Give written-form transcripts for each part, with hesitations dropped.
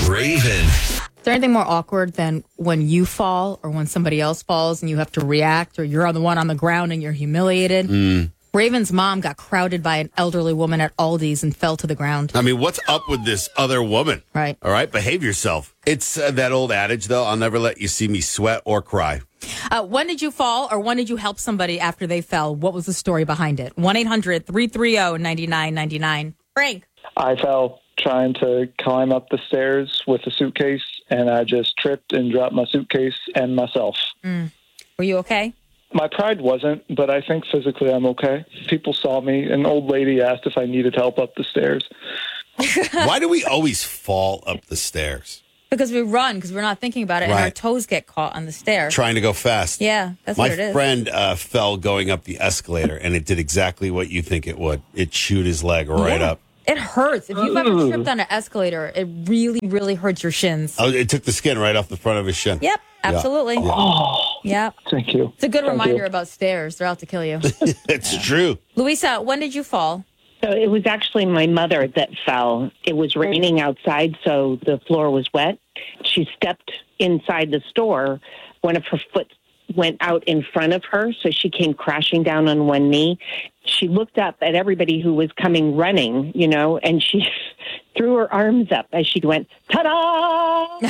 Raven. Is there anything more awkward than when you fall or when somebody else falls and you have to react, or you're the one on the ground and you're humiliated? Raven's mom got crowded by an elderly woman at Aldi's and fell to the ground. I mean, what's up with this other woman? Right. All right, behave yourself. It's that old adage, though, I'll never let you see me sweat or cry. When did you fall, or when did you help somebody after they fell? What was the story behind it? 1-800-330-9999. Frank. I fell trying to climb up the stairs with a suitcase, and I just tripped and dropped my suitcase and myself. Were you okay? My pride wasn't, but I think physically I'm okay. People saw me. An old lady asked if I needed help up the stairs. Why do we always fall up the stairs? Because we run, because we're not thinking about it, and our toes get caught on the stair. Trying to go fast. Yeah, that's what it is. My friend fell going up the escalator, and it did exactly what you think it would. It chewed his leg right up. It hurts. If you've ever tripped on an escalator, it really, really hurts your shins. Oh, it took the skin right off the front of his shin. Yep, absolutely. Yeah. Oh, yep. Thank you. It's a good Thank reminder you. about stairs. They're out to kill you. It's true. Louisa, when did you fall? So it was actually my mother that fell. It was raining outside, so the floor was wet. She stepped inside the store. One of her foot went out in front of her, so she came crashing down on one knee. She looked up at everybody who was coming running, and she threw her arms up as she went, ta-da!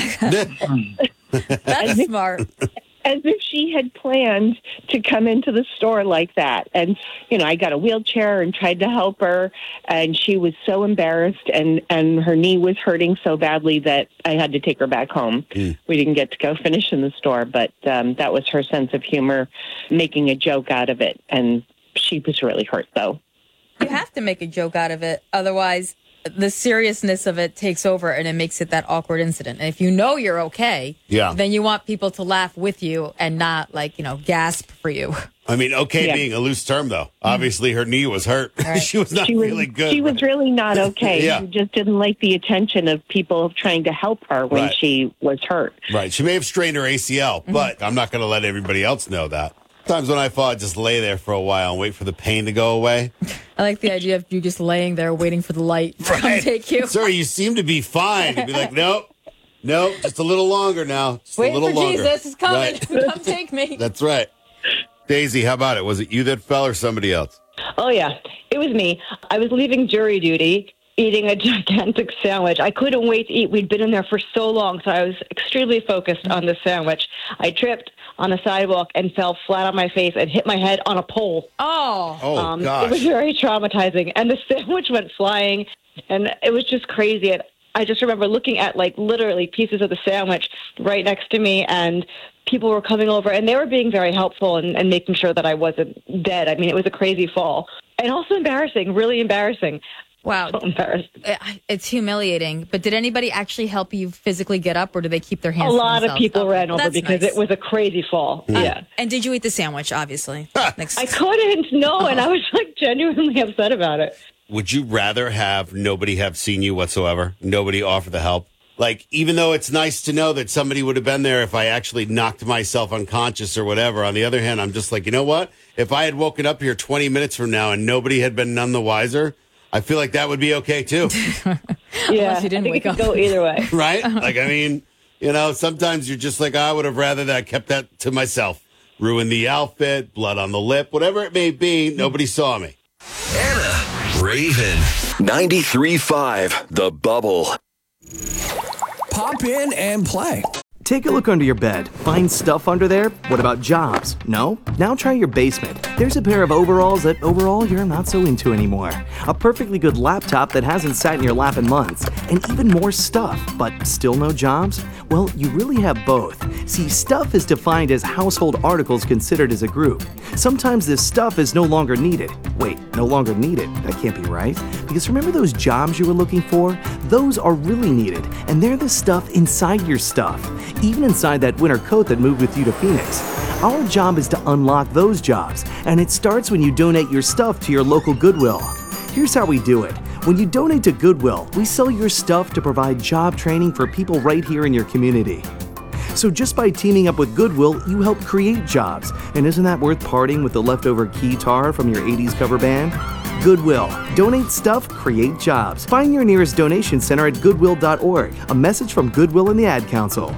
That's smart. As if she had planned to come into the store like that. And, I got a wheelchair and tried to help her, and she was so embarrassed, and her knee was hurting so badly that I had to take her back home. We didn't get to go finish in the store, but that was her sense of humor, making a joke out of it. And she was really hurt, though. You have to make a joke out of it. Otherwise, the seriousness of it takes over and it makes it that awkward incident. And if you know you're okay, then you want people to laugh with you and not gasp for you. I mean, being a loose term, though. Obviously, her knee was hurt. Right. She was not feeling good. She was really not okay. Yeah. She just didn't like the attention of people trying to help her when she was hurt. Right. She may have strained her ACL, but I'm not going to let everybody else know that. Sometimes when I fall, I just lay there for a while and wait for the pain to go away. I like the idea of you just laying there waiting for the light to come take you. Sir, you seem to be fine. You'd be like, nope, just a little longer now. Just waiting a little for longer. Jesus is coming. Right. Come take me. That's right. Daisy, how about it? Was it you that fell or somebody else? Oh, yeah. It was me. I was leaving jury duty, eating a gigantic sandwich. I couldn't wait to eat. We'd been in there for so long, so I was extremely focused on the sandwich. I tripped on the sidewalk and fell flat on my face and hit my head on a pole. Oh, gosh. It was very traumatizing. And the sandwich went flying, and it was just crazy. And I just remember looking at, literally pieces of the sandwich right next to me, and people were coming over, and they were being very helpful and making sure that I wasn't dead. I mean, it was a crazy fall. And also embarrassing, really embarrassing. Wow. So embarrassed. It's humiliating. But did anybody actually help you physically get up, or did they keep their hands A to lot themselves? of people ran over That's because nice. it was a crazy fall. Yeah. And did you eat the sandwich, obviously? I couldn't, no, and I was genuinely upset about it. Would you rather have nobody have seen you whatsoever? Nobody offer the help? Even though it's nice to know that somebody would have been there if I actually knocked myself unconscious or whatever, on the other hand, I'm just like, you know what? If I had woken up here 20 minutes from now and nobody had been none the wiser, I feel like that would be okay, too. Yeah, you didn't I think wake it up. could go either way. Right? Sometimes you're just like, I would have rather that kept that to myself. Ruin the outfit, blood on the lip, whatever it may be, nobody saw me. Anna Raven. 93.5 The Bubble. Pop in and play. Take a look under your bed. Find stuff under there? What about jobs? No? Now try your basement. There's a pair of overalls that overall you're not so into anymore. A perfectly good laptop that hasn't sat in your lap in months. And even more stuff, but still no jobs? Well, you really have both. See, stuff is defined as household articles considered as a group. Sometimes this stuff is no longer needed. Wait, no longer needed? That can't be right. Because remember those jobs you were looking for? Those are really needed, and they're the stuff inside your stuff. Even inside that winter coat that moved with you to Phoenix. Our job is to unlock those jobs, and it starts when you donate your stuff to your local Goodwill. Here's how we do it. When you donate to Goodwill, we sell your stuff to provide job training for people right here in your community. So just by teaming up with Goodwill, you help create jobs. And isn't that worth parting with the leftover keytar from your 80s cover band? Goodwill. Donate stuff, create jobs. Find your nearest donation center at goodwill.org. A message from Goodwill and the Ad Council.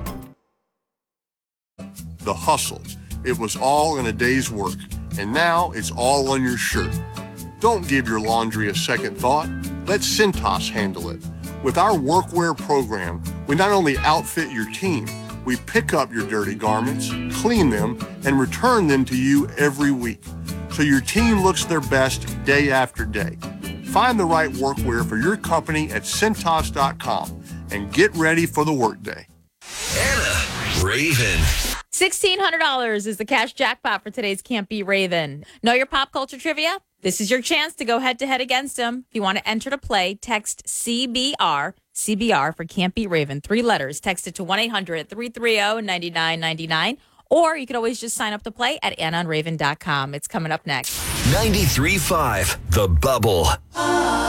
The hustle. It was all in a day's work, and now it's all on your shirt. Don't give your laundry a second thought. Let Cintas handle it. With our workwear program, we not only outfit your team, we pick up your dirty garments, clean them, and return them to you every week, so your team looks their best day after day. Find the right workwear for your company at Cintas.com and get ready for the workday. Anna Raven. $1,600 is the cash jackpot for today's Can't Be Raven. Know your pop culture trivia? This is your chance to go head-to-head against him. If you want to enter to play, text CBR for Can't Be Raven. 3 letters. Text it to 1-800-330-9999. Or you could always just sign up to play at AnnaandRaven.com. It's coming up next. 93.5 The Bubble.